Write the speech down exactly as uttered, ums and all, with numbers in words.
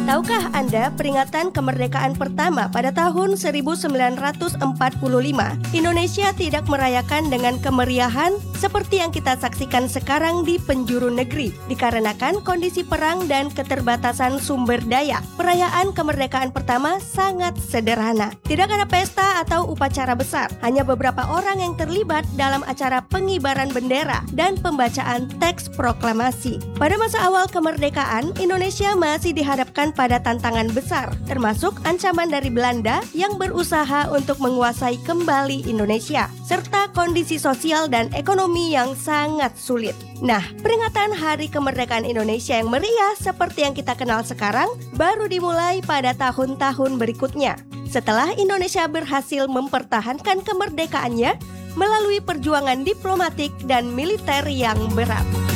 Tahukah Anda peringatan kemerdekaan pertama pada tahun seribu sembilan ratus empat puluh lima, Indonesia tidak merayakan dengan kemeriahan seperti yang kita saksikan sekarang di penjuru negeri, dikarenakan kondisi perang dan keterbatasan sumber daya. Perayaan kemerdekaan pertama sangat sederhana. Tidak ada pesta atau upacara besar, hanya beberapa orang yang terlibat dalam acara pengibaran bendera dan pembacaan teks proklamasi. Pada masa awal kemerdekaan, Indonesia masih dihadapkan pada tantangan besar, termasuk ancaman dari Belanda yang berusaha untuk menguasai kembali Indonesia, serta kondisi sosial dan ekonomi yang sangat sulit. Nah, peringatan Hari Kemerdekaan Indonesia yang meriah seperti yang kita kenal sekarang baru dimulai pada tahun-tahun berikutnya, setelah Indonesia berhasil mempertahankan kemerdekaannya melalui perjuangan diplomatik dan militer yang berat.